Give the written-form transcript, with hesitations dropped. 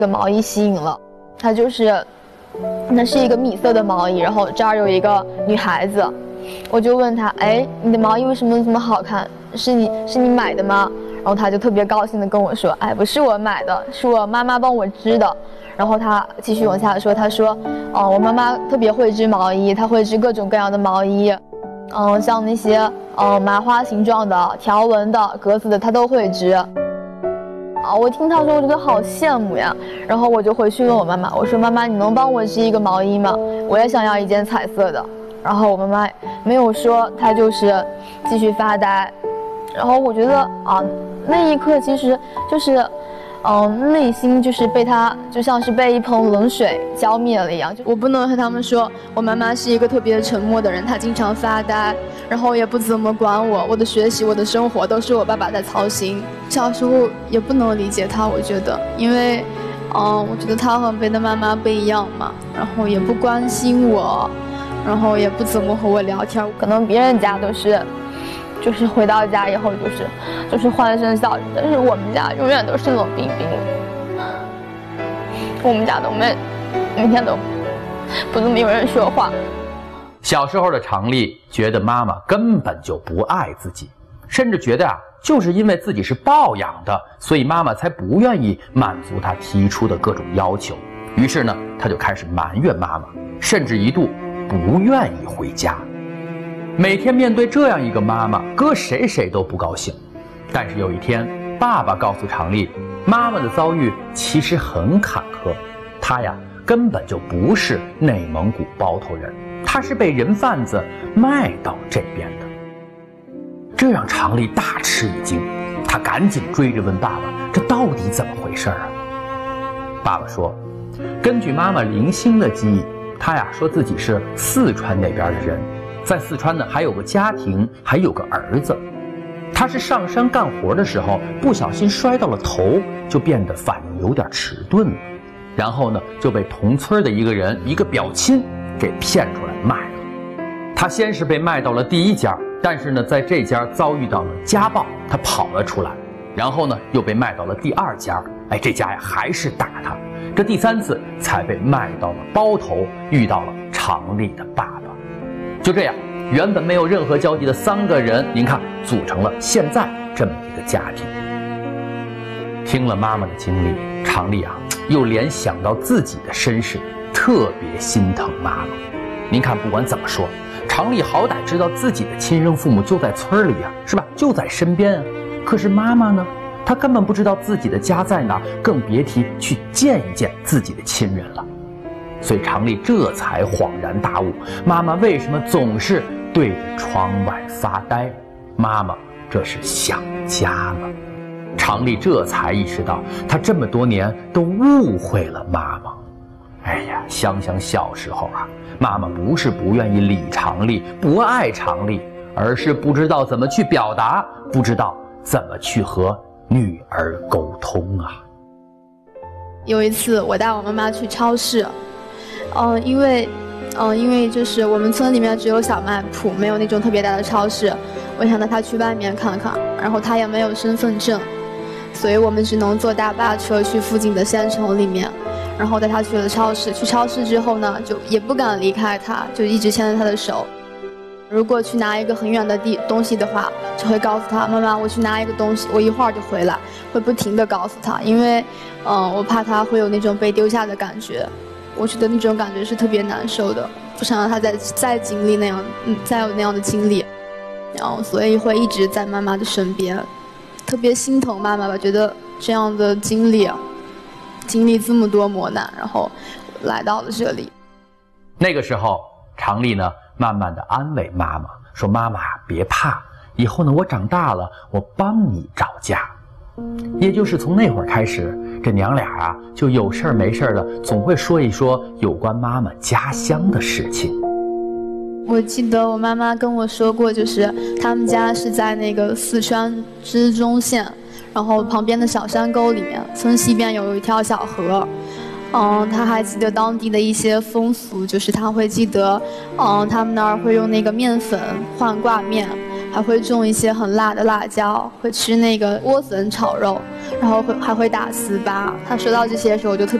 个毛衣吸引了，它是一个米色的毛衣，然后这儿有一个女孩子，我就问她，哎，你的毛衣为什么这么好看？是你买的吗？然后她就特别高兴的跟我说，哎，不是我买的，是我妈妈帮我织的。然后她继续往下说，她说，我妈妈特别会织毛衣，她会织各种各样的毛衣，像那些麻花形状的、条纹的、格子的，她都会织。我听她说，我觉得好羡慕呀。然后我就回去问我妈妈，我说妈妈，你能帮我织一个毛衣吗？我也想要一件彩色的。然后我妈妈没有说，她就是继续发呆。然后我觉得那一刻其实就是，内心就是被他就像是被一盆冷水浇灭了一样。就我不能和他们说，我妈妈是一个特别沉默的人，她经常发呆，然后也不怎么管我，我的学习、我的生活都是我爸爸在操心。小时候也不能理解他，我觉得，因为，我觉得他和别的妈妈不一样嘛，然后也不关心我，然后也不怎么和我聊天。可能别人家都是。就是回到家以后就是欢声笑语，但是我们家永远都是冷冰冰。我们家都每天都不怎么有人说话。 小时候的常丽觉得妈妈根本就不爱自己，甚至觉得就是因为自己是抱养的，所以妈妈才不愿意满足她提出的各种要求。于是呢，她就开始埋怨妈妈，甚至一度不愿意回家。每天面对这样一个妈妈，搁谁都不高兴。但是有一天，爸爸告诉常丽，妈妈的遭遇其实很坎坷，她根本就不是内蒙古包头人，她是被人贩子卖到这边的。这让常丽大吃一惊，她赶紧追着问爸爸，这到底怎么回事啊？爸爸说，根据妈妈零星的记忆，她说自己是四川那边的人，在四川呢还有个家庭，还有个儿子。他是上山干活的时候不小心摔到了头，就变得反应有点迟钝了，然后呢就被同村的一个人，一个表亲给骗出来卖了。他先是被卖到了第一家，但是呢在这家遭遇到了家暴，他跑了出来，然后呢又被卖到了第二家，这家还是打他，这第三次才被卖到了包头，遇到了常丽的爸爸。就这样，原本没有任何交集的3个人，您看组成了现在这么一个家庭。听了妈妈的经历，常丽又联想到自己的身世，特别心疼妈妈。您看，不管怎么说，常丽好歹知道自己的亲生父母就在村里是吧？就在身边可是妈妈呢？她根本不知道自己的家在哪，更别提去见一见自己的亲人了。所以常丽这才恍然大悟，妈妈为什么总是对着窗外发呆？妈妈这是想家了。常丽这才意识到，她这么多年都误会了妈妈。想想小时候妈妈不是不愿意理常丽，不爱常丽，而是不知道怎么去表达，不知道怎么去和女儿沟通有一次我带我妈妈去超市，因为就是我们村里面只有小卖铺，没有那种特别大的超市。我想带她去外面看看，然后她也没有身份证，所以我们只能坐大巴车去附近的县城里面，然后带她去了超市。去超市之后呢，就也不敢离开她，就一直牵着她的手。如果去拿一个很远的东西的话，就会告诉她，妈妈，我去拿一个东西，我一会儿就回来，会不停地告诉她，因为我怕她会有那种被丢下的感觉。我觉得那种感觉是特别难受的，不想让她再经历那样，再有那样的经历，然后所以会一直在妈妈的身边，特别心疼妈妈吧，觉得这样的经历这么多磨难，然后来到了这里。 那个时候，常丽呢慢慢的安慰妈妈，说妈妈别怕，以后呢我长大了，我帮你找家。也就是从那会儿开始，这娘俩就有事没事的总会说一说有关妈妈家乡的事情。 我记得我妈妈跟我说过，就是他们家是在那个四川支中县，然后旁边的小山沟里面，村西边有一条小河。他还记得当地的一些风俗，就是他会记得，他们那儿会用那个面粉换挂面， 还会种一些很辣的辣椒，会吃那个莴笋炒肉，然后还会打糍粑。他说到这些的时候，我就特